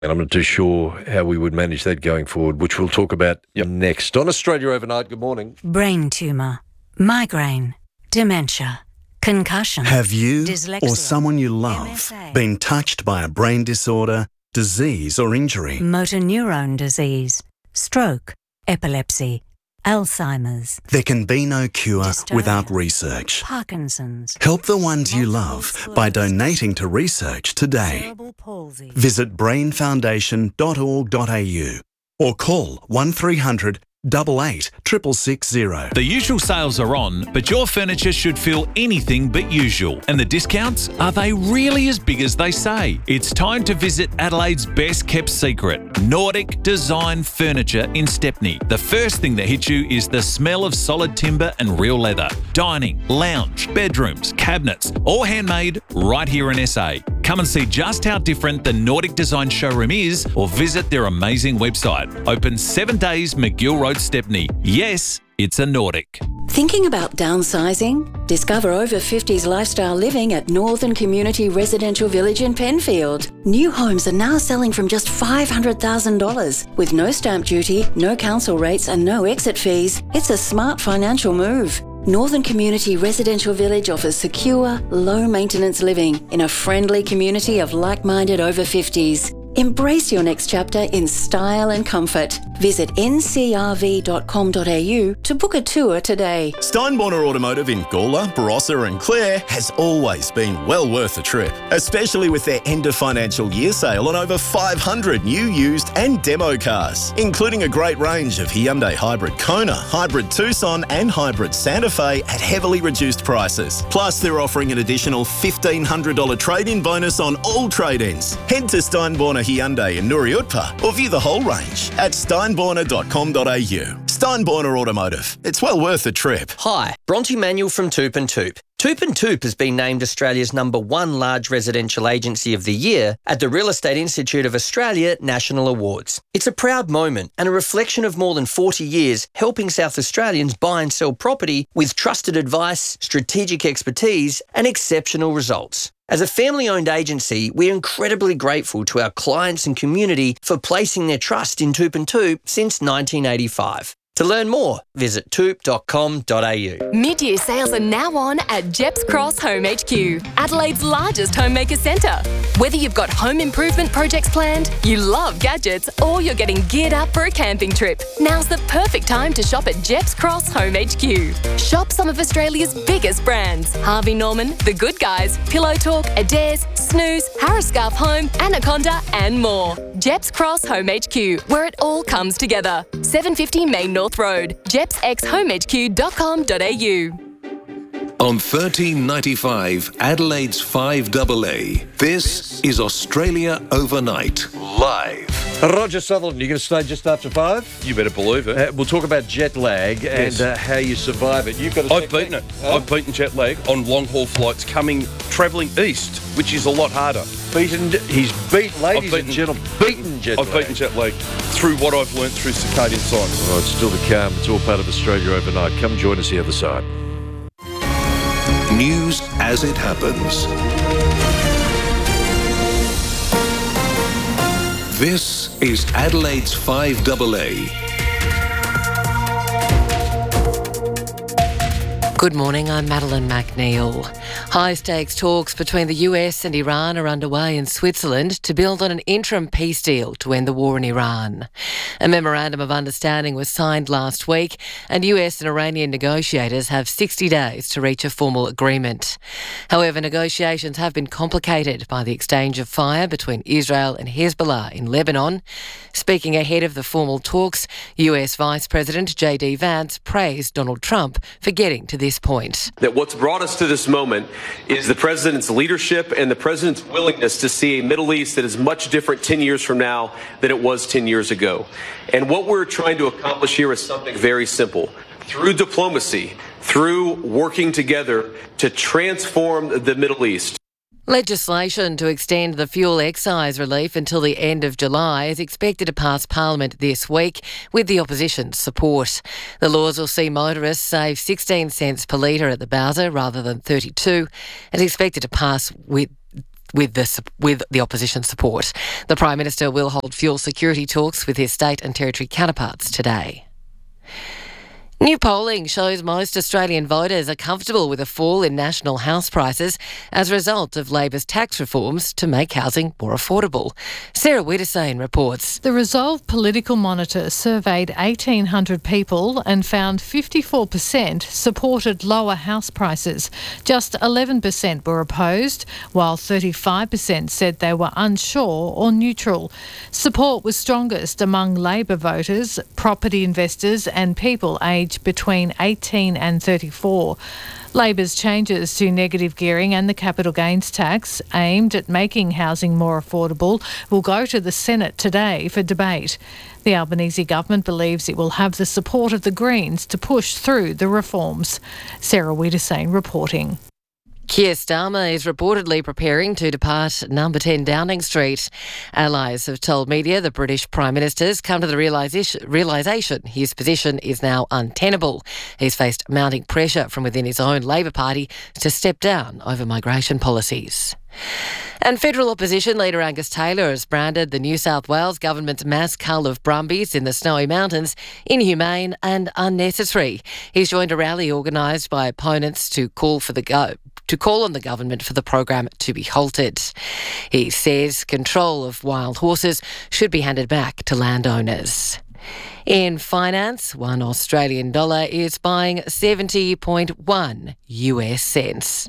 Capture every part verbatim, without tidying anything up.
And I'm not too sure how we would manage that going forward, which we'll talk about yep. next. On Australia Overnight, good morning. Brain tumour, migraine, dementia, concussion. Have you dyslexia, or someone you love M S A, been touched by a brain disorder, disease or injury? motor neurone disease, stroke, epilepsy, Alzheimer's. There can be no cure Dystonia, without research. Parkinson's. Help the ones you love by donating to research today. Cerebral palsy. Visit brain foundation dot org dot a u or call one three hundred eight eight six six six zero. The usual sales are on, but your furniture should feel anything but usual. And the discounts, are they really as big as they say? It's time to visit Adelaide's best kept secret, Nordic Design Furniture in Stepney. The first thing that hits you is the smell of solid timber and real leather. Dining, lounge, bedrooms, cabinets, all handmade right here in S A. Come and see just how different the Nordic Design showroom is, or visit their amazing website. Open seven days, McGill Road, Stepney. Yes, it's a Nordic. Thinking about downsizing? Discover over fifties lifestyle living at Northern Community Residential Village in Penfield. New homes are now selling from just five hundred thousand dollars. With no stamp duty, no council rates and no exit fees, it's a smart financial move. Northern Community Residential Village offers secure, low-maintenance living in a friendly community of like-minded over fifties. Embrace your next chapter in style and comfort. Visit n c r v dot com dot a u to book a tour today. Steinborner Automotive in Gawler, Barossa and Clare has always been well worth a trip, especially with their end of financial year sale on over five hundred new, used and demo cars, including a great range of Hyundai Hybrid Kona, Hybrid Tucson and Hybrid Santa Fe at heavily reduced prices. Plus, they're offering an additional fifteen hundred dollars trade-in bonus on all trade-ins. Head to Steinborner Hyundai in Nuriutpa or view the whole range at steinborner dot com dot a u. Steinborner Automotive. It's well worth a trip. Hi, Bronte Manuel from Toop and Toop. Toop and Toop has been named Australia's number one large residential agency of the year at the Real Estate Institute of Australia National Awards. It's a proud moment and a reflection of more than forty years helping South Australians buy and sell property with trusted advice, strategic expertise and exceptional results. As a family-owned agency, we're incredibly grateful to our clients and community for placing their trust in Toop and Toop since nineteen eighty-five. To learn more, visit toop dot com dot a u. Mid-year sales are now on at Jeps Cross Home H Q, Adelaide's largest homemaker centre. Whether you've got home improvement projects planned, you love gadgets, or you're getting geared up for a camping trip, now's the perfect time to shop at Jeps Cross Home H Q. Shop some of Australia's biggest brands: Harvey Norman, The Good Guys, Pillow Talk, Adairs, Snooze, Harris Scarf Home, Anaconda and more. Jeps Cross Home H Q, where it all comes together. seven fifty Main North Road, jeps x home h q dot com dot a u. On thirteen ninety-five, Adelaide's five A A, this is Australia Overnight, live. Roger Sutherland, you're going to stay just after five? You better believe it. Uh, we'll talk about jet lag Yes. and uh, how you survive it. You've got a I've beaten it. Huh? I've beaten jet lag on long-haul flights coming, travelling east, which is a lot harder. Beaten, he's beat, ladies I've beaten- and gentlemen, beaten jet I've lag. beaten jet lag through what I've learnt through circadian science. Oh, it's still the calm. It's all part of Australia Overnight. Come join us the other side. News as it happens. This is Adelaide's five A A. Good morning, I'm Madeline McNeil. High-stakes talks between the U S and Iran are underway in Switzerland to build on an interim peace deal to end the war in Iran. A memorandum of understanding was signed last week, and U S and Iranian negotiators have sixty days to reach a formal agreement. However, negotiations have been complicated by the exchange of fire between Israel and Hezbollah in Lebanon. Speaking ahead of the formal talks, U S Vice President J D Vance praised Donald Trump for getting to this point. That what's brought us to this moment is the president's leadership and the president's willingness to see a Middle East that is much different ten years from now than it was ten years ago. And what we're trying to accomplish here is something very simple. Through diplomacy, through working together to transform the Middle East. Legislation to extend the fuel excise relief until the end of July is expected to pass Parliament this week with the opposition's support. The laws will see motorists save sixteen cents per litre at the bowser rather than thirty-two and is expected to pass with with the with the opposition support. The Prime Minister will hold fuel security talks with his state and territory counterparts today. New polling shows most Australian voters are comfortable with a fall in national house prices as a result of Labor's tax reforms to make housing more affordable. Sarah Wiedersane reports. The Resolve Political Monitor surveyed eighteen hundred people and found fifty-four percent supported lower house prices. Just eleven percent were opposed, while thirty-five percent said they were unsure or neutral. Support was strongest among Labor voters, property investors and people aged between eighteen and thirty-four. Labor's changes to negative gearing and the capital gains tax, aimed at making housing more affordable, will go to the Senate today for debate. The Albanese government believes it will have the support of the Greens to push through the reforms. Sarah Wiedersane reporting. Keir Starmer is reportedly preparing to depart number ten Downing Street. Allies have told media the British Prime Minister's come to the realisation, realisation his position is now untenable. He's faced mounting pressure from within his own Labor Party to step down over migration policies. And federal opposition leader Angus Taylor has branded the New South Wales government's mass cull of brumbies in the Snowy Mountains inhumane and unnecessary. He's joined a rally organised by opponents to call for the go. to call on the government for the program to be halted. He says control of wild horses should be handed back to landowners. In finance, one Australian dollar is buying seventy point one U S cents.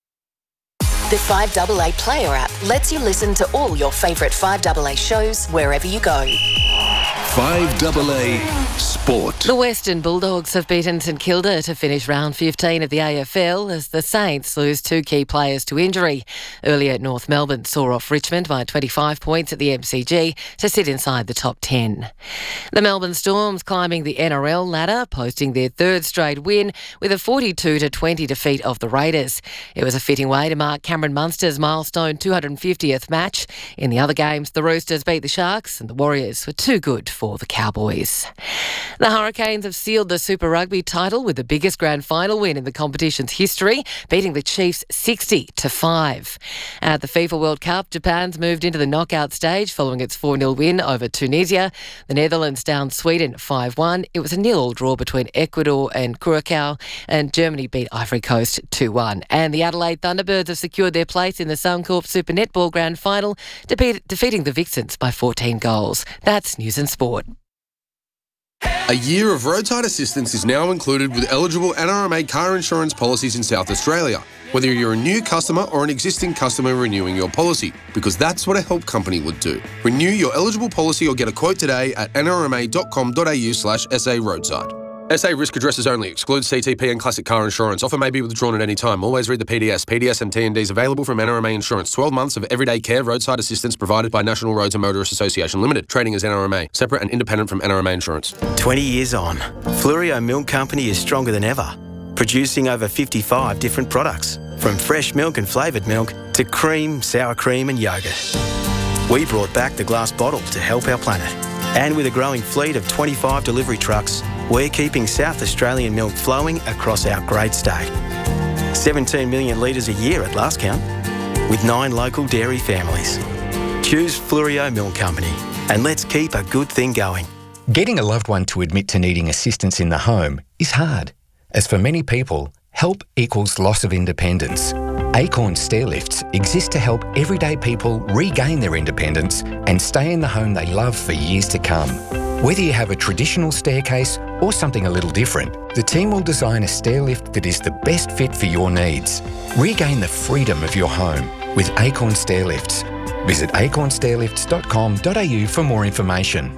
The five A A Player app lets you listen to all your favourite five A A shows wherever you go. five A A Sport. The Western Bulldogs have beaten St Kilda to finish round fifteen of the A F L as the Saints lose two key players to injury. Earlier, North Melbourne saw off Richmond by twenty-five points at the M C G to sit inside the top ten. The Melbourne Storms climbing the N R L ladder, posting their third straight win with a forty-two to twenty defeat of the Raiders. It was a fitting way to mark Cameron Munster's milestone two hundred fiftieth match. In the other games, the Roosters beat the Sharks and the Warriors were too good for the Cowboys. The Hurricanes have sealed the Super Rugby title with the biggest grand final win in the competition's history, beating the Chiefs sixty to five. At the FIFA World Cup, Japan's moved into the knockout stage following its four nil win over Tunisia. The Netherlands downed Sweden five one. It was a nil draw between Ecuador and Curacao, and Germany beat Ivory Coast two one. And the Adelaide Thunderbirds have secured their place in the Suncorp Super Netball Grand Final, defeat, defeating the Vixens by fourteen goals. That's News and Sport. A year of roadside assistance is now included with eligible N R M A car insurance policies in South Australia, whether you're a new customer or an existing customer renewing your policy, because that's what a help company would do. Renew your eligible policy or get a quote today at n r m a dot com dot a u slash s a roadside. S A risk addresses only. Excludes C T P and classic car insurance. Offer may be withdrawn at any time. Always read the P D S. P D S and T and Ds available from N R M A Insurance. twelve months of everyday care roadside assistance provided by National Roads and Motorists Association Limited. Trading as N R M A. Separate and independent from N R M A Insurance. twenty years on, Fluorio Milk Company is stronger than ever. Producing over fifty-five different products. From fresh milk and flavoured milk to cream, sour cream and yoghurt. We brought back the glass bottle to help our planet. And with a growing fleet of twenty-five delivery trucks, we're keeping South Australian milk flowing across our great state. seventeen million litres a year at last count, with nine local dairy families. Choose Fluorio Milk Company, and let's keep a good thing going. Getting a loved one to admit to needing assistance in the home is hard, as for many people, help equals loss of independence. Acorn Stairlifts exist to help everyday people regain their independence and stay in the home they love for years to come. Whether you have a traditional staircase or something a little different, the team will design a stairlift that is the best fit for your needs. Regain the freedom of your home with Acorn Stairlifts. Visit acorn stairlifts dot com dot a u for more information.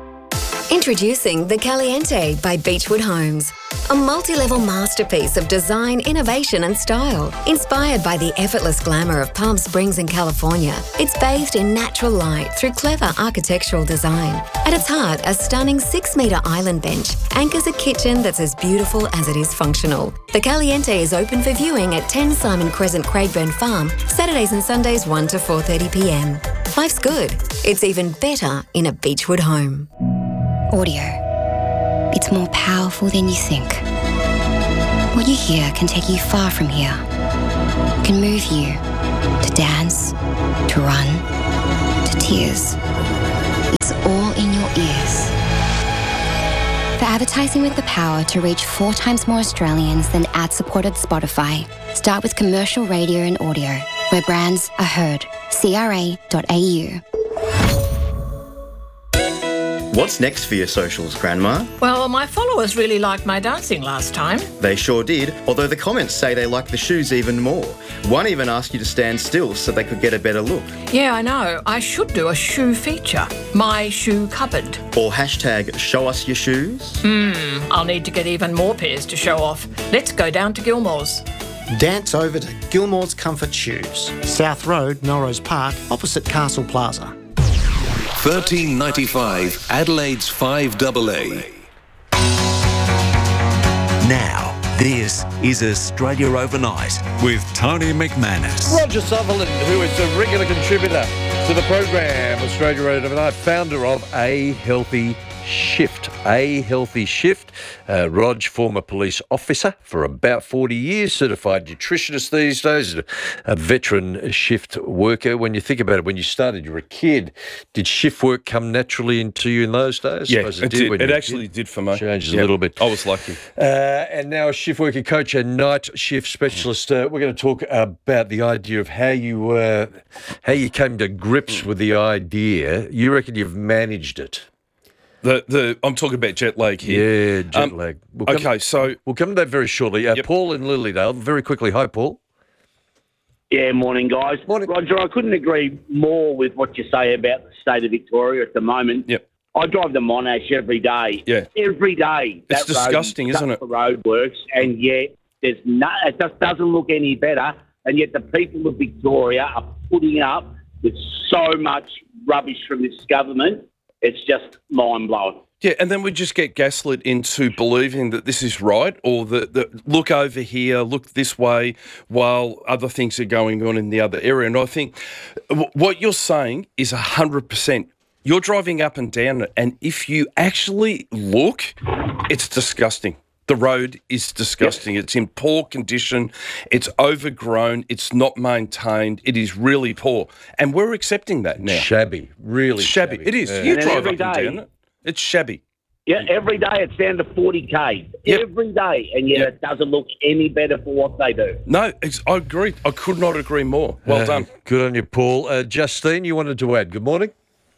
Introducing the Caliente by Beechwood Homes. A multi-level masterpiece of design, innovation and style. Inspired by the effortless glamour of Palm Springs in California, it's bathed in natural light through clever architectural design. At its heart, a stunning six-metre island bench anchors a kitchen that's as beautiful as it is functional. The Caliente is open for viewing at ten Simon Crescent Craigburn Farm, Saturdays and Sundays one to four thirty p m. Life's good. It's even better in a Beechwood home. Audio. It's more powerful than you think. What you hear can take you far from here, can move you, to dance, to run, to tears. It's all in your ears. For advertising with the power to reach four times more Australians than ad-supported Spotify, start with commercial radio and audio, where brands are heard. C R A dot A U. What's next for your socials, Grandma? Well, my followers really liked my dancing last time. They sure did, although the comments say they like the shoes even more. One even asked you to stand still so they could get a better look. Yeah, I know. I should do a shoe feature. My shoe cupboard. Or hashtag show us your shoes. Hmm, I'll need to get even more pairs to show off. Let's go down to Gilmore's. Dance over to Gilmore's Comfort Shoes, South Road, Melrose Park, opposite Castle Plaza. thirteen ninety-five Adelaide's five double A. Now, this is Australia Overnight with Tony McManus. Roger Sutherland, who is a regular contributor to the program, Australia Overnight, founder of A Healthy Shift. A Healthy Shift. Uh, Rog, former police officer for about forty years, certified nutritionist these days, a veteran shift worker. When you think about it, when you started, you were a kid. Did shift work come naturally into you in those days? Yeah, Suppose it did. when It you were a actually kid. did for me. Changes Yeah, a little bit. I was lucky. Uh, and now a shift worker coach, a night shift specialist. Uh, we're going to talk about the idea of how you uh, how you came to grips with the idea. You reckon you've managed it? The the I'm talking about jet lag here. Yeah, jet Um, lag. We'll come, okay, so we'll come to that very shortly. Uh, Paul in Lilydale, very quickly. Hi, Paul. Yeah, morning, guys. Morning. Roger, I couldn't agree more with what you say about the state of Victoria at the moment. Yep. I drive the Monash every day. Yeah. Every day. It's That road disgusting, isn't sucks it? The road works, and yet there's no, it just doesn't look any better, and yet the people of Victoria are putting up with so much rubbish from this government. It's just mind-blowing. Yeah, and then we just get gaslit into believing that this is right, or that, that look over here, look this way, while other things are going on in the other area. And I think w- what you're saying is one hundred percent. You're driving up and down it, and if you actually look, it's disgusting. The road is disgusting. Yep. It's in poor condition. It's overgrown. It's not maintained. It is really poor. And we're accepting that now. Shabby. Really shabby. shabby. It is. Yeah. You And drive up every and day- down it. It's shabby. Yeah, every day it's down to forty K. Yep. Every day, and yet Yep. it doesn't look any better for what they do. No, ex- I agree. I could not agree more. Well Uh, done. Good on you, Paul. Uh, Justine, you wanted to add. Good morning.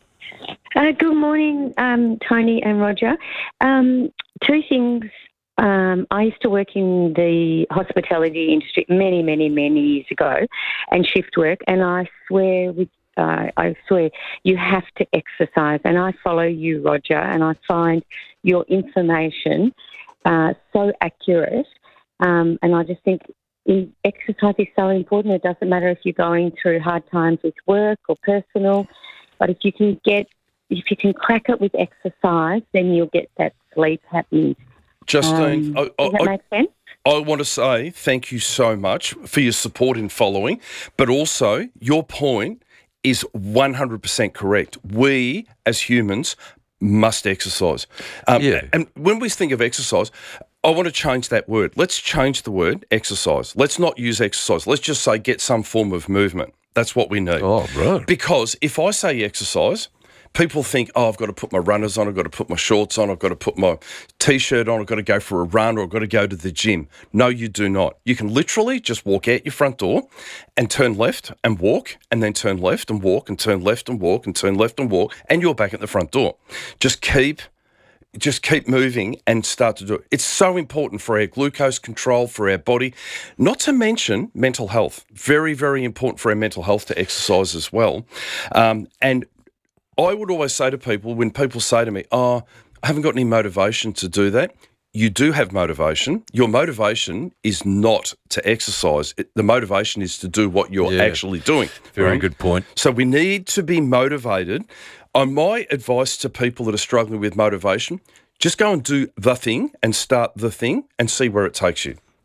Uh, good morning, um, Tony and Roger. Um, two things. Um, I used to work in the hospitality industry many, many, many years ago, and shift work. And I swear, with uh, I swear, you have to exercise. And I follow you, Roger, and I find your information uh, so accurate. Um, and I just think in- exercise is so important. It doesn't matter if you're going through hard times with work or personal, but if you can get If you can crack it with exercise, then you'll get that sleep happening. Justine, Um, I, does that I, make sense? I want to say thank you so much for your support in following, but also your point is one hundred percent correct. We, as humans, must exercise. Um, Yeah. And when we think of exercise, I want to change that word. Let's change the word exercise. Let's not use exercise. Let's just say get some form of movement. That's what we need. Oh, right. Because if I say exercise, people think, oh, I've got to put my runners on, I've got to put my shorts on, I've got to put my T-shirt on, I've got to go for a run, or I've got to go to the gym. No, you do not. You can literally just walk out your front door and turn left and walk, and then turn left and walk, and turn left and walk, and turn left and walk, and you're back at the front door. Just keep... Just keep moving and start to do it. It's so important for our glucose control, for our body, not to mention mental health. Very, very important for our mental health to exercise as well. Um, and I would always say to people, when people say to me, oh, I haven't got any motivation to do that, you do have motivation. Your motivation is not to exercise. It, the motivation is to do what you're Yeah. actually doing. Very right? good point. So we need to be motivated. On my advice to people that are struggling with motivation, just go and do the thing and start the thing and see where it takes you.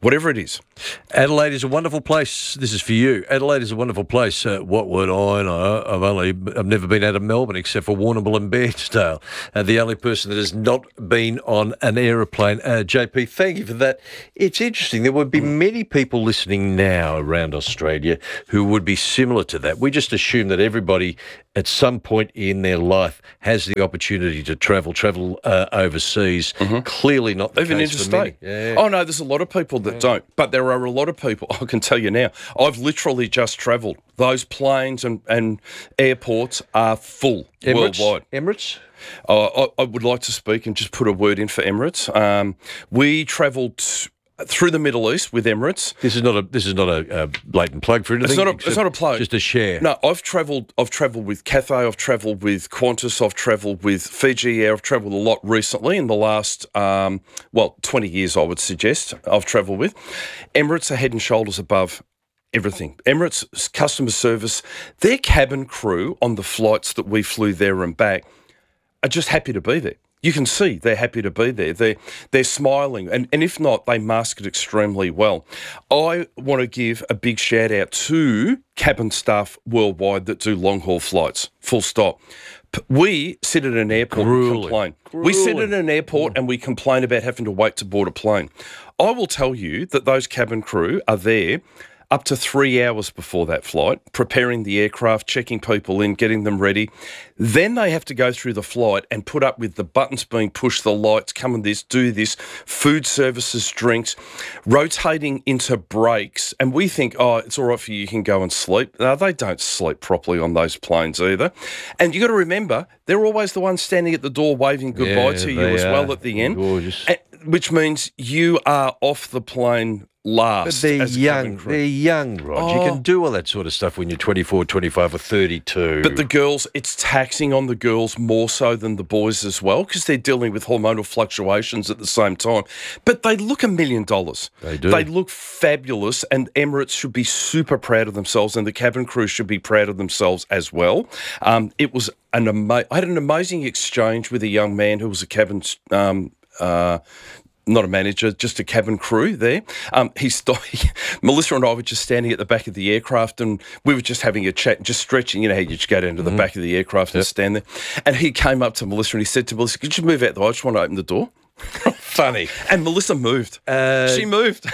whatever it is. Adelaide is a wonderful place. This is for you. Adelaide is a wonderful place. Uh, what would I know? I've only, I've never been out of Melbourne except for Warrnambool and Bairnsdale. Uh, the only person that has not been on an aeroplane. Uh, J P, thank you for that. It's interesting. There would be many people listening now around Australia who would be similar to that. We just assume that everybody at some point in their life has the opportunity to travel, travel uh, overseas. Mm-hmm. Clearly not the Even case interstate. For many. Yeah. Oh, no, there's a lot of people that yeah. don't. But there are a lot of people, I can tell you now, I've literally just travelled. Those planes and, and airports are full Emirates? worldwide. Emirates? Uh, I, I would like to speak and just put a word in for Emirates. Um, we travelled through the Middle East with Emirates. This is not a this is not a, a blatant plug for anything. It's not a, it's not a plug. Just a share. No, I've travelled. I've travelled with Cathay. I've travelled with Qantas. I've travelled with Fiji Air. I've travelled a lot recently in the last um, well twenty years. I would suggest I've travelled with Emirates. Are head and shoulders above everything. Emirates customer service. Their cabin crew on the flights that we flew there and back are just happy to be there. You can see they're happy to be there. They're, they're smiling. And, and if not, they mask it extremely well. I want to give a big shout out to cabin staff worldwide that do long-haul flights, full stop. P- We sit at an airport Grueling. and complain. Grueling. We sit at an airport and we complain about having to wait to board a plane. I will tell you that those cabin crew are there up to three hours before that flight, preparing the aircraft, checking people in, getting them ready. Then they have to go through the flight and put up with the buttons being pushed, the lights, come and this, do this, food services, drinks, rotating into breaks. And we think, oh, it's all right for you, you can go and sleep. No, they don't sleep properly on those planes either. And you got to remember, they're always the ones standing at the door waving goodbye Yeah, to you they as are. well at the end. Gorgeous. And, which means you are off the plane last. But they're as a young. cabin crew. They're young, Rod. You Oh. can do all that sort of stuff when you're twenty-four, twenty-five or thirty-two. But the girls, it's taxing on the girls more so than the boys as well because they're dealing with hormonal fluctuations at the same time. But they look a million dollars. They do. They look fabulous, and Emirates should be super proud of themselves, and the cabin crew should be proud of themselves as well. Um, it was an ama- I had an amazing exchange with a young man who was a cabin um, uh, not a manager, just a cabin crew there. Um, he st- Melissa and I were just standing at the back of the aircraft and we were just having a chat, just stretching. You know how you just go down to the Mm. back of the aircraft and stand there. And he came up to Melissa and he said to Melissa, could you move out the way? I just want to open the door. Funny. And Melissa moved. Uh, she moved.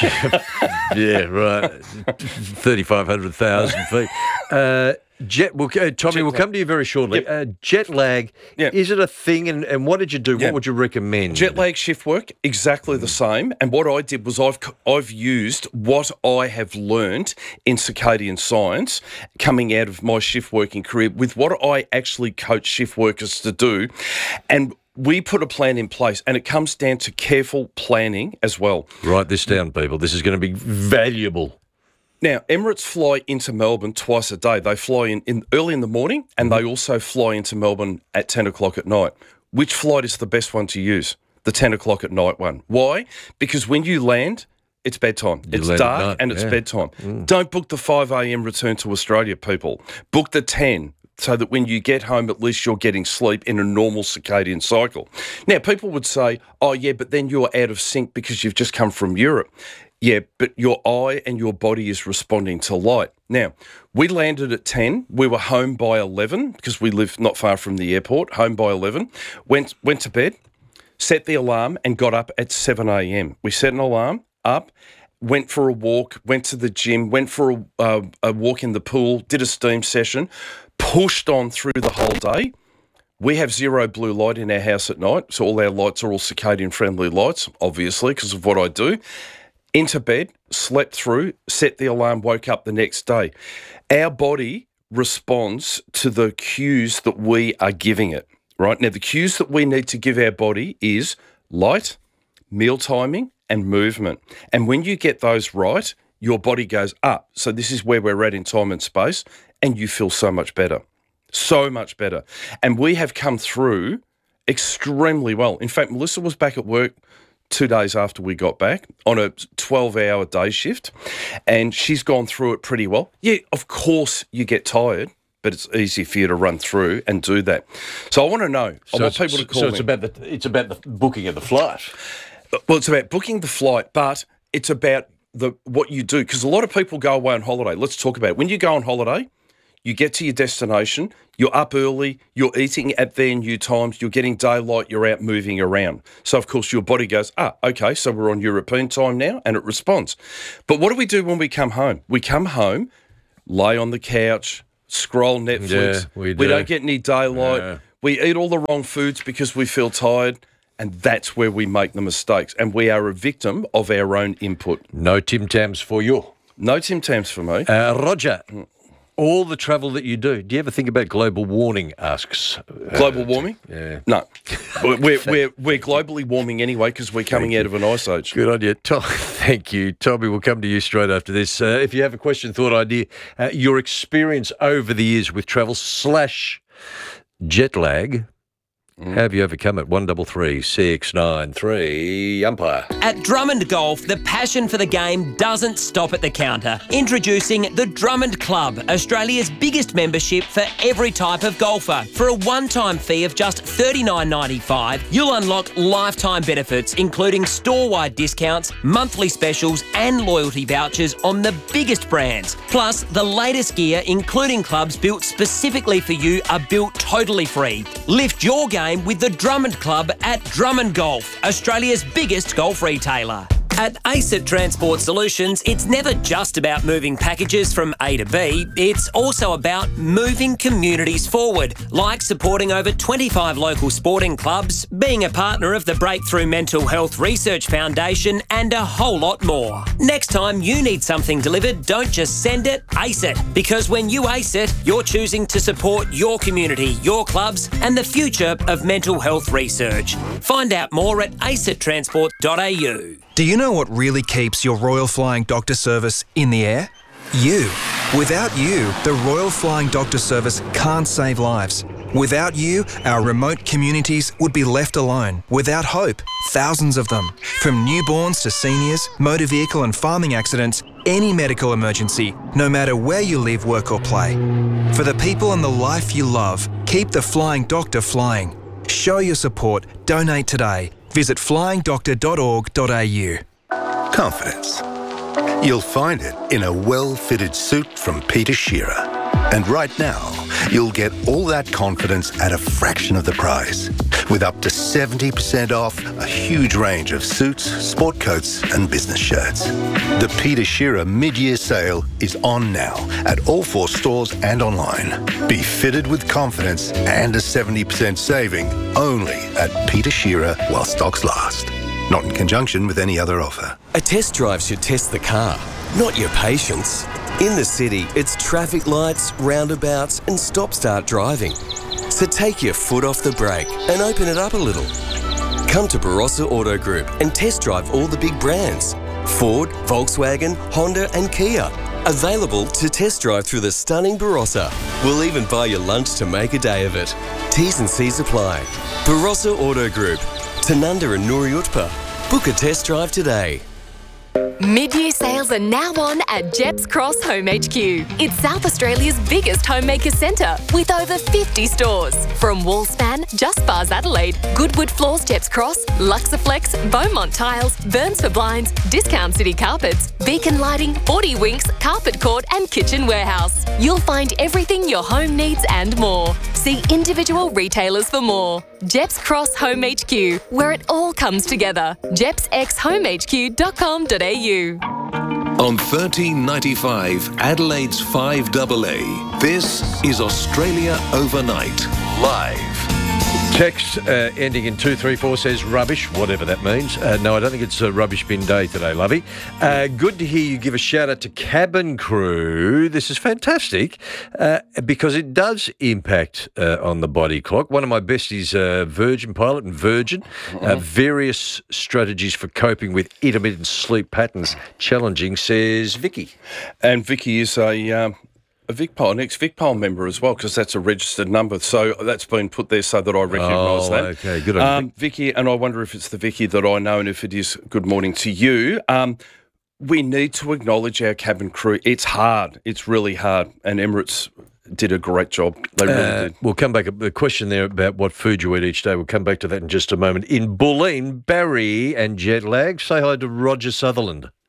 yeah, right. thirty-five hundred thousand feet. Uh, jet. We'll, uh, Tommy, Jet we'll lag. come to you very shortly. Yep. Uh, jet lag. Yep. Is it a thing? And, and what did you do? Yeah. What would you recommend? Jet lag shift work, exactly the same. And what I did was I've I've used what I have learned in circadian science coming out of my shift working career with what I actually coach shift workers to do. And we put a plan in place, and it comes down to careful planning as well. Write this down, people. This is going to be valuable. Now, Emirates fly into Melbourne twice a day. They fly in, in early in the morning, and they also fly into Melbourne at ten o'clock at night. Which flight is the best one to use? The ten o'clock at night one. Why? Because when you land, it's bedtime. You it's land at dark night, and it's yeah. bedtime. Mm. Don't book the five a.m. return to Australia, people. Book the ten, so that when you get home, at least you're getting sleep in a normal circadian cycle. Now, people would say, oh, yeah, but then you're out of sync because you've just come from Europe. Yeah, but your eye and your body is responding to light. Now, we landed at ten. We were home by eleven because we live not far from the airport, home by eleven. Went, went to bed, set the alarm and got up at seven a.m. We set an alarm, up, went for a walk, went to the gym, went for a, uh, a walk in the pool, did a steam session, pushed on through the whole day. We have zero blue light in our house at night, so all our lights are all circadian-friendly lights, obviously, because of what I do. Into bed, slept through, set the alarm, woke up the next day. Our body responds to the cues that we are giving it, right? Now, the cues that we need to give our body is light, meal timing, and movement. And when you get those right, your body goes up. So this is where we're at in time and space, and you feel so much better. So much better. And we have come through extremely well. In fact, Melissa was back at work two days after we got back on a twelve-hour day shift, and she's gone through it pretty well. Yeah, of course you get tired, but it's easy for you to run through and do that. So I want to know. So I want it's, people to call so me. it's about the it's about the booking of the flight. Well, it's about booking the flight, but it's about the what you do, because a lot of people go away on holiday. Let's talk about it. When you go on holiday, you get to your destination, you're up early, you're eating at their new times, you're getting daylight, you're out moving around. So, of course, your body goes, ah, okay, so we're on European time now, and it responds. But what do we do when we come home? We come home, lay on the couch, scroll Netflix. Yeah, we do. We don't get any daylight. Yeah. We eat all the wrong foods because we feel tired. And that's where we make the mistakes. And we are a victim of our own input. No Tim Tams for you. No Tim Tams for me. Uh, Roger, all the travel that you do, do you ever think about global warming, asks? Global warming? Yeah. No. We're, we're, we're globally warming anyway because we're coming Thank out you. of an ice age. Good on you. Tom, thank you. Tommy, we'll come to you straight after this. Uh, if you have a question, thought, idea, uh, your experience over the years with travel slash jet lag, how have you overcome it? One double three six nine three umpire. At Drummond Golf, the passion for the game doesn't stop at the counter. Introducing the Drummond Club, Australia's biggest membership for every type of golfer. For a one-time fee of just thirty-nine ninety-five, you'll unlock lifetime benefits, including store-wide discounts, monthly specials, and loyalty vouchers on the biggest brands. Plus, the latest gear, including clubs built specifically for you, are built totally free. Lift your game with the Drummond Club at Drummond Golf, Australia's biggest golf retailer. At A C E T Transport Solutions, it's never just about moving packages from A to B, it's also about moving communities forward, like supporting over twenty-five local sporting clubs, being a partner of the Breakthrough Mental Health Research Foundation, and a whole lot more. Next time you need something delivered, don't just send it, A C E T. Because when you A C E T, you're choosing to support your community, your clubs, and the future of mental health research. Find out more at a c e t transport dot a u. Do you know what really keeps your Royal Flying Doctor Service in the air? You. Without you, the Royal Flying Doctor Service can't save lives. Without you, our remote communities would be left alone, without hope, thousands of them. From newborns to seniors, motor vehicle and farming accidents, any medical emergency, no matter where you live, work or play. For the people and the life you love, keep the Flying Doctor flying. Show your support. Donate today. Visit flying doctor dot org dot a u. Confidence. You'll find it in a well-fitted suit from Peter Shearer. And right now, you'll get all that confidence at a fraction of the price. With up to seventy percent off a huge range of suits, sport coats and business shirts. The Peter Shearer mid-year sale is on now at all four stores and online. Be fitted with confidence and a seventy percent saving only at Peter Shearer while stocks last. Not in conjunction with any other offer. A test drive should test the car, not your patience. In the city, it's traffic lights, roundabouts and stop-start driving. So take your foot off the brake and open it up a little. Come to Barossa Auto Group and test drive all the big brands. Ford, Volkswagen, Honda and Kia. Available to test drive through the stunning Barossa. We'll even buy you lunch to make a day of it. T's and C's apply. Barossa Auto Group. Tanunda and Nuri Utpa. Book a test drive today. Mid-year sales are now on at Jeps Cross Home H Q. It's South Australia's biggest homemaker centre with over fifty stores. From Wallspan, Just Bars Adelaide, Goodwood Floors Jeps Cross, Luxaflex, Beaumont Tiles, Burns for Blinds, Discount City Carpets, Beacon Lighting, forty Winks, Carpet Court and Kitchen Warehouse. You'll find everything your home needs and more. See individual retailers for more. Jeps Cross Home H Q, where it all comes together. jeps x home h q dot com dot a u. On thirteen ninety-five, Adelaide's five A A, this is Australia Overnight, live. Text uh, ending in two three four says rubbish, whatever that means. Uh, no, I don't think it's a rubbish bin day today, Lovey. Uh, good to hear you give a shout out to cabin crew. This is fantastic uh, because it does impact uh, on the body clock. One of my besties, uh, Virgin Pilot and Virgin, uh, various strategies for coping with intermittent sleep patterns challenging, says Vicky. And Vicky is a... Um A VicPol, an ex-VicPol member as well, because that's a registered number. So that's been put there so that I recognise oh, that. okay, good on you. Um, Vicky, and I wonder if it's the Vicky that I know, and if it is, good morning to you. Um, we need to acknowledge our cabin crew. It's hard. It's really hard. And Emirates did a great job. They really uh, did. We'll come back. The question there about what food you eat each day, we'll come back to that in just a moment. In Bulleen, Barry and jet lag, say hi to Roger Sutherland.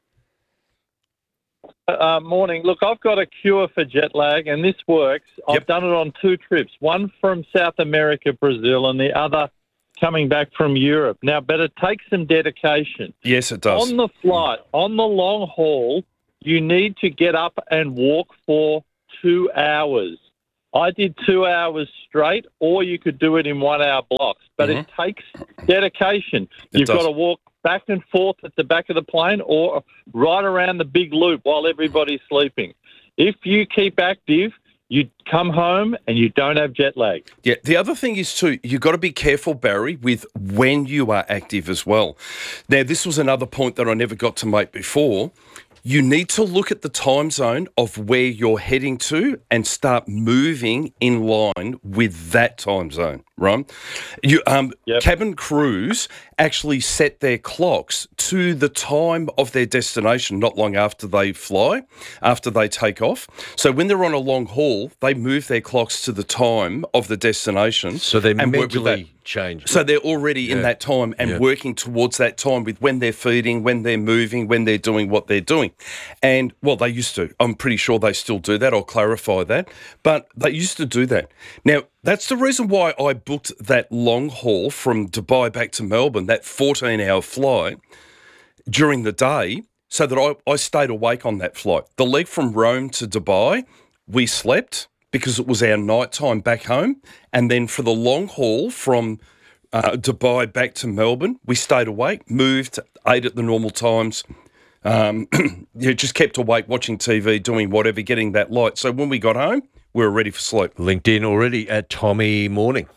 Uh, morning. Look, I've got a cure for jet lag, and this works. I've done it on two trips, one from South America, Brazil, and the other coming back from Europe. Now, but it takes some dedication. Yes, it does. On the flight, on the long haul, you need to get up and walk for two hours. I did two hours straight, or you could do it in one-hour blocks. But Mhm. it takes dedication. It You've does. got to walk back and forth at the back of the plane or right around the big loop while everybody's sleeping. If you keep active, you come home and you don't have jet lag. Yeah, the other thing is too, you've got to be careful, Barry, with when you are active as well. Now, this was another point that I never got to make before. You need to look at the time zone of where you're heading to and start moving in line with that time zone, right? You, um, cabin crews actually set their clocks to the time of their destination not long after they fly, after they take off. So when they're on a long haul, they move their clocks to the time of the destination. So they're and work with that. mentally changed. So they're already in Yeah. that time and Yeah. working towards that time with when they're feeding, when they're moving, when they're doing what they're doing. And, well, they used to. I'm pretty sure they still do that. I'll clarify that. But they used to do that. Now, that's the reason why I booked that long haul from Dubai back to Melbourne, that fourteen-hour flight during the day, so that I, I stayed awake on that flight. The leg from Rome to Dubai, we slept because it was our night time back home. And then for the long haul from uh, Dubai back to Melbourne, we stayed awake, moved, ate at the normal times, um, you just kept awake watching T V, doing whatever, getting that light. So when we got home, we were ready for sleep. LinkedIn already at Tommy Morning.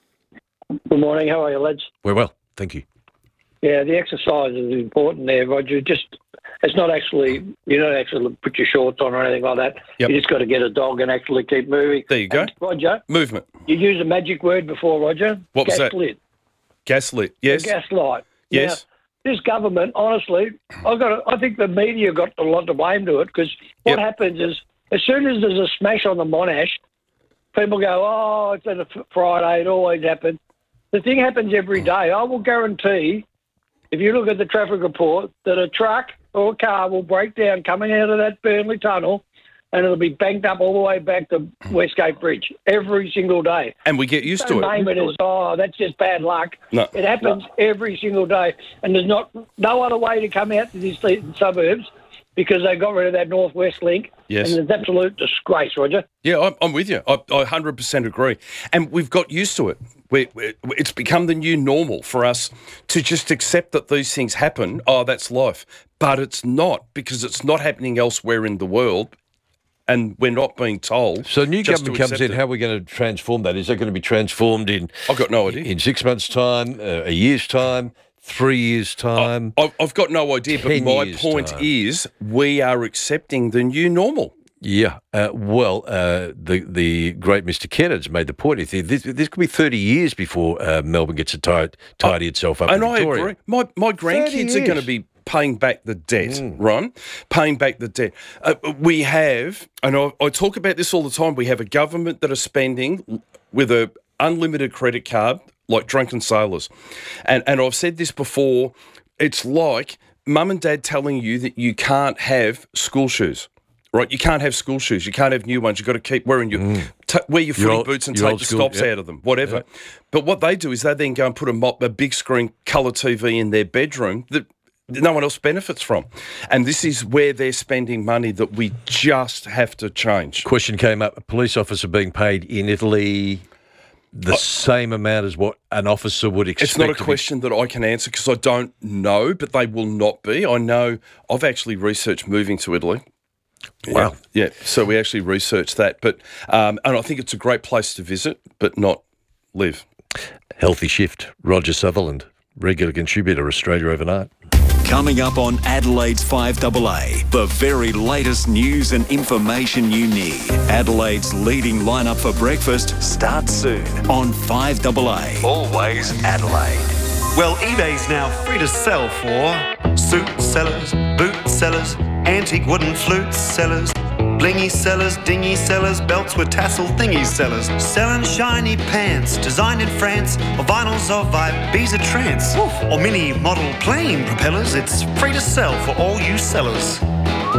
Good morning. How are you, lads? We're well, thank you. Yeah, the exercise is important there, Roger. Just it's not actually you don't actually put your shorts on or anything like that. Yep. You just got to get a dog and actually keep moving. There you go. And, Roger, Movement. you used a magic word before, Roger. What was that? Gaslit. Gaslit, yes. Gaslight. Yes. Now, this government, honestly, I've got. To, I think the media got a lot to blame to it because what happens is as soon as there's a smash on the Monash, people go, "Oh, it's on a f- Friday. It always happens." The thing happens every day. I will guarantee, if you look at the traffic report, that a truck or a car will break down coming out of that Burnley tunnel and it'll be banked up all the way back to Westgate Bridge every single day. And we get used Don't to it. name it as, oh, that's just bad luck. No. It happens every single day. And there's not no other way to come out to these suburbs because they got rid of that Northwest link. Yes. And it's an absolute disgrace, Roger. Yeah, I'm, I'm with you. I, I one hundred percent agree. And we've got used to it. We, we, it's become the new normal for us to just accept that these things happen. Oh, that's life. But it's not, because it's not happening elsewhere in the world. And we're not being told. So new just government to comes accept in. it. How are we going to transform that? Is that going to be transformed in? I've got no idea. In six months' time, uh, a year's time, three years' time. I've, I've got no idea. But ten my years' point time. is, we are accepting the new normal. Yeah, uh, well, uh, the the great Mister Kennard's made the point. He said this, this could be thirty years before uh, Melbourne gets to tidy, tidy itself up. And in I Victoria. agree. My my grandkids are going to be paying back the debt, Mm. right? Paying back the debt. Uh, we have, and I, I talk about this all the time, we have a government that are spending with a unlimited credit card like drunken sailors. And, and I've said this before, it's like mum and dad telling you that you can't have school shoes. Right, you can't have school shoes. You can't have new ones. You've got to keep wearing your t- wear your Your footy old- boots and your take old the school, stops yep. out of them, whatever. Yep. But what they do is they then go and put a, mo- a big screen colour T V in their bedroom that no one else benefits from. And this is where they're spending money that we just have to change. Question came up: a police officer being paid in Italy the same amount as what an officer would expect. It's not a to be- question that I can answer because I don't know, but they will not be. I know I've actually researched moving to Italy. Wow. Yeah, yeah. So we actually researched that. But um, and I think it's a great place to visit, but not live. Healthy Shift. Roger Sutherland, regular contributor, Australia Overnight. Coming up on Adelaide's five A A, the very latest news and information you need. Adelaide's leading lineup for breakfast starts soon on five A A. Always Adelaide. Well, eBay's now free to sell for suit sellers, boot sellers, antique wooden flute sellers, blingy sellers, dingy sellers, belts with tassel thingy sellers, selling shiny pants designed in France, or vinyls of Ibiza trance, or mini model plane propellers. It's free to sell for all you sellers.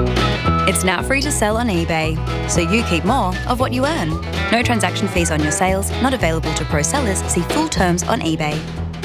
It's now free to sell on eBay, so you keep more of what you earn. No transaction fees on your sales, not available to pro sellers. See full terms on eBay.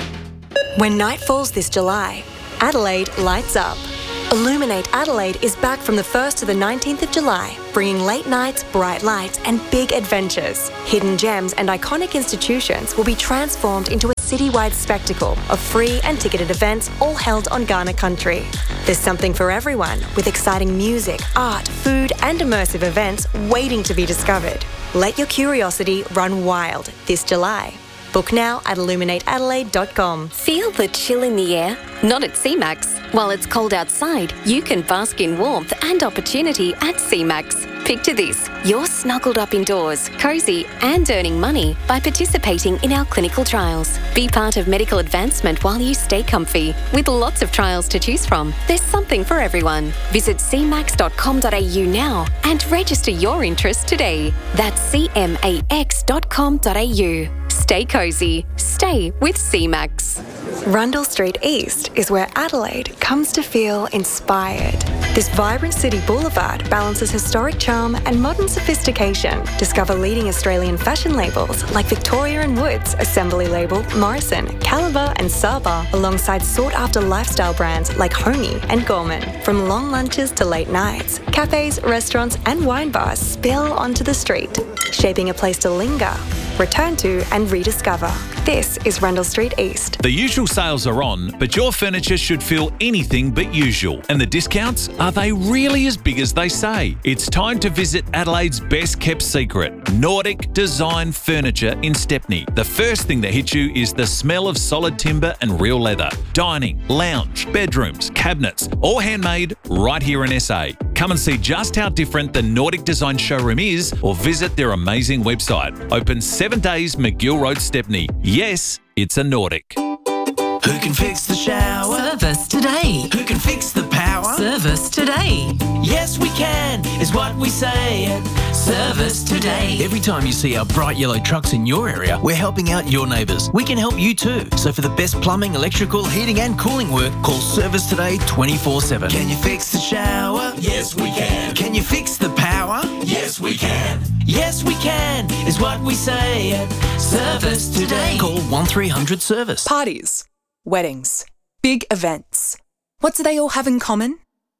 When night falls this July, Adelaide lights up. Illuminate Adelaide is back from the first to the nineteenth of July, bringing late nights, bright lights and big adventures. Hidden gems and iconic institutions will be transformed into a citywide spectacle of free and ticketed events all held on Ghana country. There's something for everyone, with exciting music, art, food and immersive events waiting to be discovered. Let your curiosity run wild this July. Book now at illuminate adelaide dot com. Feel the chill in the air? Not at C MAX. While it's cold outside, you can bask in warmth and opportunity at C MAX. Picture this, you're snuggled up indoors, cosy and earning money by participating in our clinical trials. Be part of medical advancement while you stay comfy. With lots of trials to choose from, there's something for everyone. Visit c max dot com dot a u now and register your interest today. That's c max dot com dot a u. Stay cosy. Stay with C MAX. Rundle Street East is where Adelaide comes to feel inspired. This vibrant city boulevard balances historic charm and modern sophistication. Discover leading Australian fashion labels like Victoria and Woods, Assembly Label, Morrison, Caliber and Saba, alongside sought-after lifestyle brands like Homey and Gorman. From long lunches to late nights, cafes, restaurants and wine bars spill onto the street, shaping a place to linger, return to and rediscover. This is Rundle Street East. The usual sales are on, but your furniture should feel anything but usual. And the discounts, are they really as big as they say? It's time to visit Adelaide's best kept secret, Nordic Design Furniture in Stepney. The first thing that hits you is the smell of solid timber and real leather. Dining, lounge, bedrooms, cabinets, all handmade right here in S A. Come and see just how different the Nordic Design showroom is, or visit their amazing website. Open seven days, McGill Road, Stepney. Yes, it's a Nordic. Who can fix the shower? Service today. Who can fix the power? Service today. Yes, we can, is what we say at Service Today. Every time you see our bright yellow trucks in your area, we're helping out your neighbours. We can help you too. So for the best plumbing, electrical, heating and cooling work, call Service Today twenty-four seven. Can you fix the shower? Yes, we can. Can you fix the power? Yes, we can. Yes, we can, is what we say at Service Today. Call one three hundred service. Parties, weddings, big events. What do they all have in common?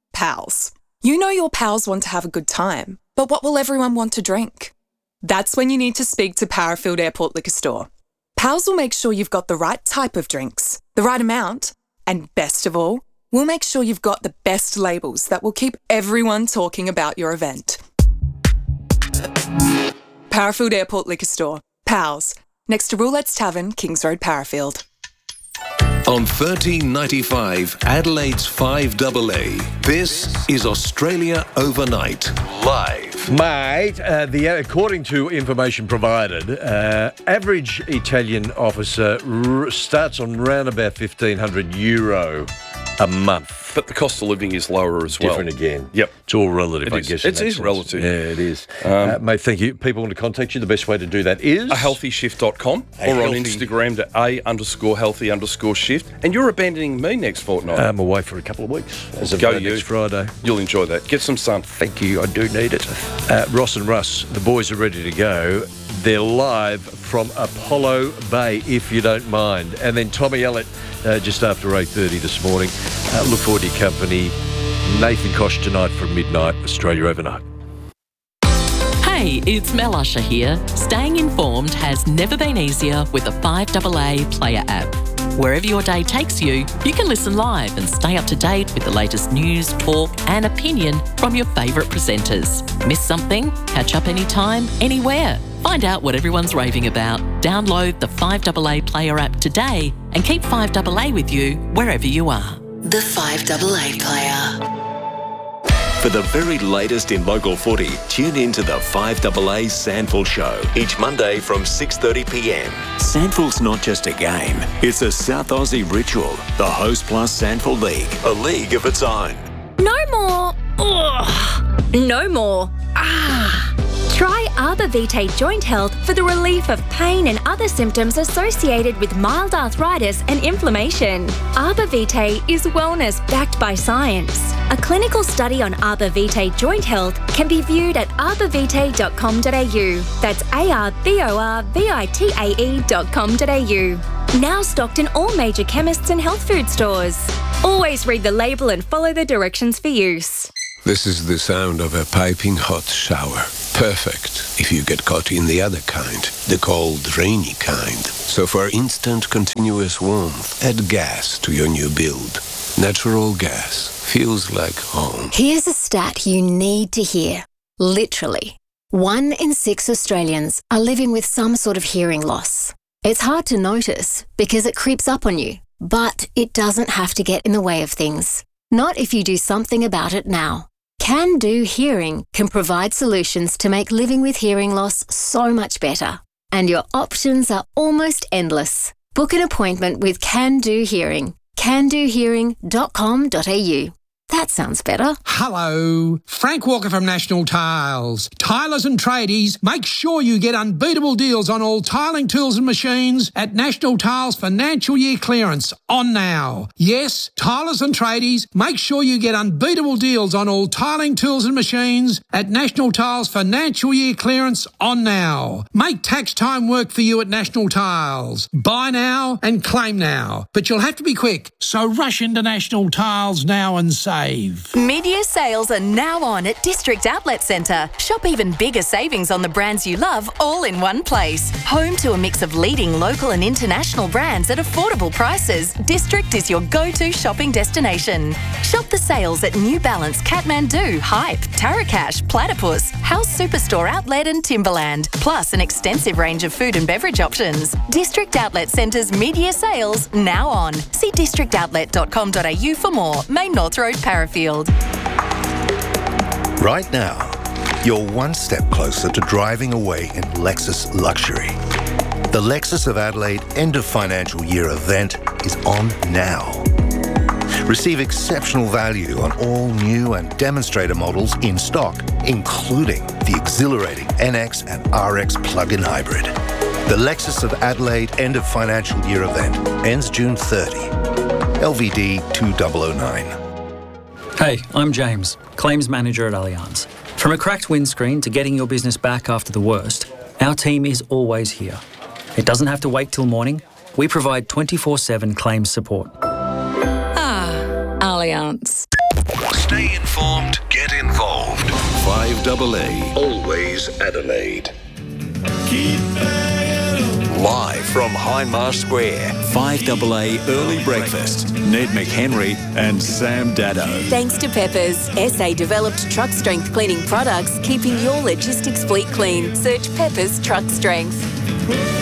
Pals. You know your pals want to have a good time, but what will everyone want to drink? That's when you need to speak to Powerfield Airport Liquor Store. Pals will make sure you've got the right type of drinks, the right amount, and best of all, we'll make sure you've got the best labels that will keep everyone talking about your event. Powerfield Airport Liquor Store. Pals. Next to Roulette's Tavern, Kings Road, Powerfield. On thirteen ninety-five, Adelaide's five double A, this is Australia Overnight, live. Mate, uh, the, according to information provided, uh, average Italian officer r- starts on round about fifteen hundred euro a month. But the cost of living is lower as well. Different again. Yep. It's all relative, It I is. guess. in It that is sense. relative. Yeah, it is. Um, uh, mate, thank you. People want to contact you. The best way to do that is? a healthy shift dot com A or on healthy- Instagram to a underscore healthy underscore shift. And you're abandoning me next fortnight. I'm away for a couple of weeks. As of Go uh, you. next Friday. You'll enjoy that. Get some sun. Thank you. I do need it. Uh, Ross and Russ, the boys are ready to go. They're live from Apollo Bay, if you don't mind. And then Tommy Ellett, uh, just after eight thirty this morning. Uh, look forward to your company. Nathan Kosh tonight from midnight, Australia Overnight. Hey, it's Mel Usher here. Staying informed has never been easier with the five double A Player app. Wherever your day takes you, you can listen live and stay up to date with the latest news, talk and opinion from your favourite presenters. Miss something? Catch up anytime, anywhere. Find out what everyone's raving about. Download the five double A Player app today and keep five double A with you wherever you are. The five double A Player. For the very latest in local footy, tune in to the five double A Sandful Show each Monday from six thirty p m. Sandful's not just a game, it's a South Aussie ritual. The Host Plus Sandful League, a league of its own. No more. Ugh. No more. Ah. Try Arbor Vitae Joint Health for the relief of pain and other symptoms associated with mild arthritis and inflammation. Arbor Vitae is wellness backed by science. A clinical study on Arbor Vitae Joint Health can be viewed at arbor vitae dot com dot a u. That's A R B O R V I T A E dot com dot a u. Now stocked in all major chemists and health food stores. Always read the label and follow the directions for use. This is the sound of a piping hot shower. Perfect if you get caught in the other kind, the cold, rainy kind. So for instant, continuous warmth, add gas to your new build. Natural gas feels like home. Here's a stat you need to hear. Literally, one in six Australians are living with some sort of hearing loss. It's hard to notice because it creeps up on you, but it doesn't have to get in the way of things. Not if you do something about it now. Can Do Hearing can provide solutions to make living with hearing loss so much better. And your options are almost endless. Book an appointment with Can Do Hearing. can do hearing dot com dot a u. That sounds better. Hello, Frank Walker from National Tiles. Tilers and tradies, make sure you get unbeatable deals on all tiling tools and machines at National Tiles Financial Year Clearance on now. Yes, tilers and tradies, make sure you get unbeatable deals on all tiling tools and machines at National Tiles Financial Year Clearance on now. Make tax time work for you at National Tiles. Buy now and claim now, but you'll have to be quick, so rush into National Tiles now and save. Mid-year sales are now on at District Outlet Centre. Shop even bigger savings on the brands you love all in one place. Home to a mix of leading local and international brands at affordable prices, District is your go-to shopping destination. Shop the sales at New Balance, Kathmandu, Hype, Tarakash, Platypus, House Superstore Outlet and Timberland, plus an extensive range of food and beverage options. District Outlet Centre's mid-year sales now on. See district outlet dot com dot a u for more. Main North Road, Parafield. Right now, you're one step closer to driving away in Lexus luxury. The Lexus of Adelaide end of financial year event is on now. Receive exceptional value on all new and demonstrator models in stock, including the exhilarating N X and R X plug-in hybrid. The Lexus of Adelaide end of financial year event ends June thirtieth. L V D two thousand nine. Hey, I'm James, Claims Manager at Allianz. From a cracked windscreen to getting your business back after the worst, our team is always here. It doesn't have to wait till morning. We provide twenty-four seven claims support. Ah, Allianz. Stay informed, get involved. five A A, always Adelaide. Live from Hindmarsh Square, five A A Early Breakfast. Ned McHenry and Sam Dado. Thanks to Peppers, S A-developed truck strength cleaning products, keeping your logistics fleet clean. Search Peppers Truck Strength.